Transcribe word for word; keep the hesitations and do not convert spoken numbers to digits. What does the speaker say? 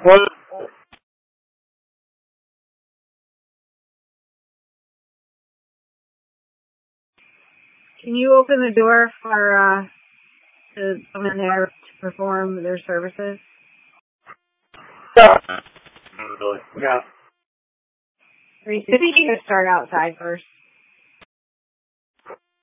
Well, Can you open the door for uh, to someone there to perform their services? yeah. Yeah. I think you can start outside first.